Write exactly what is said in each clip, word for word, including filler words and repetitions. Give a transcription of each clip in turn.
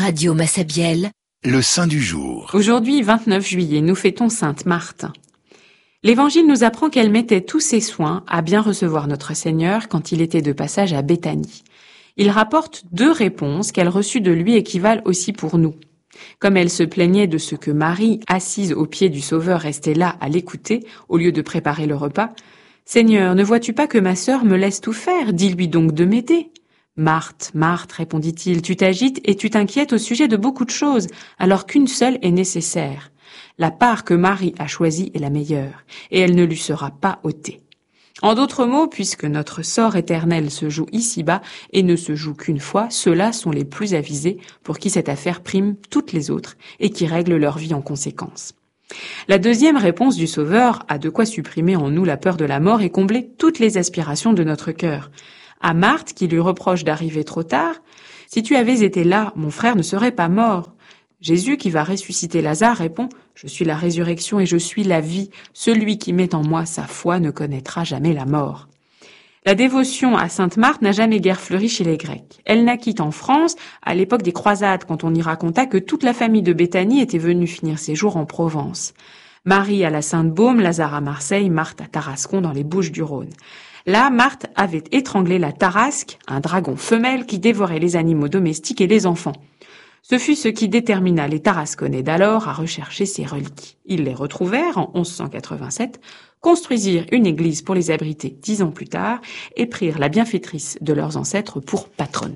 Radio Massabielle, le saint du jour. Aujourd'hui, vingt-neuf juillet, nous fêtons Sainte Marthe. L'Évangile nous apprend qu'elle mettait tous ses soins à bien recevoir notre Seigneur quand il était de passage à Béthanie. Il rapporte deux réponses qu'elle reçut de lui et qui valent aussi pour nous. Comme elle se plaignait de ce que Marie, assise aux pieds du Sauveur, restait là à l'écouter au lieu de préparer le repas, « Seigneur, ne vois-tu pas que ma sœur me laisse tout faire? Dis-lui donc de m'aider. » « Marthe, Marthe, répondit-il, tu t'agites et tu t'inquiètes au sujet de beaucoup de choses, alors qu'une seule est nécessaire. La part que Marie a choisie est la meilleure, et elle ne lui sera pas ôtée. » En d'autres mots, puisque notre sort éternel se joue ici-bas et ne se joue qu'une fois, ceux-là sont les plus avisés pour qui cette affaire prime toutes les autres et qui règlent leur vie en conséquence. La deuxième réponse du Sauveur a de quoi supprimer en nous la peur de la mort et combler toutes les aspirations de notre cœur. À Marthe, qui lui reproche d'arriver trop tard, « Si tu avais été là, mon frère ne serait pas mort. » Jésus, qui va ressusciter Lazare, répond « Je suis la résurrection et je suis la vie. Celui qui met en moi sa foi ne connaîtra jamais la mort. » La dévotion à Sainte Marthe n'a jamais guère fleuri chez les Grecs. Elle naquit en France à l'époque des croisades, quand on y raconta que toute la famille de Béthanie était venue finir ses jours en Provence. Marie à la Sainte-Baume, Lazare à Marseille, Marthe à Tarascon dans les Bouches-du-Rhône. Là, Marthe avait étranglé la tarasque, un dragon femelle qui dévorait les animaux domestiques et les enfants. Ce fut ce qui détermina les Tarasconnais d'alors à rechercher ces reliques. Ils les retrouvèrent en onze cent quatre-vingt-sept, construisirent une église pour les abriter dix ans plus tard et prirent la bienfaitrice de leurs ancêtres pour patronne.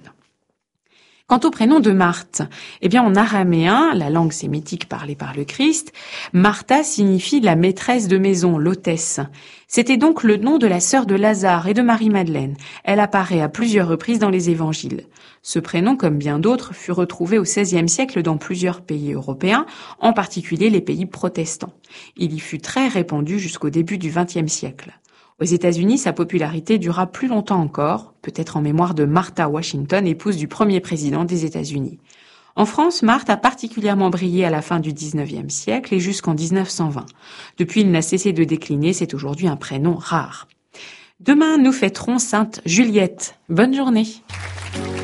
Quant au prénom de Marthe, eh bien en araméen, la langue sémitique parlée par le Christ, Martha signifie la maîtresse de maison, l'hôtesse. C'était donc le nom de la sœur de Lazare et de Marie-Madeleine. Elle apparaît à plusieurs reprises dans les évangiles. Ce prénom, comme bien d'autres, fut retrouvé au seizième siècle dans plusieurs pays européens, en particulier les pays protestants. Il y fut très répandu jusqu'au début du vingtième siècle. Aux États-Unis, sa popularité dura plus longtemps encore, peut-être en mémoire de Martha Washington, épouse du premier président des États-Unis. En France, Marthe a particulièrement brillé à la fin du dix-neuvième siècle et jusqu'en dix-neuf cent vingt. Depuis, il n'a cessé de décliner, c'est aujourd'hui un prénom rare. Demain, nous fêterons Sainte Juliette. Bonne journée.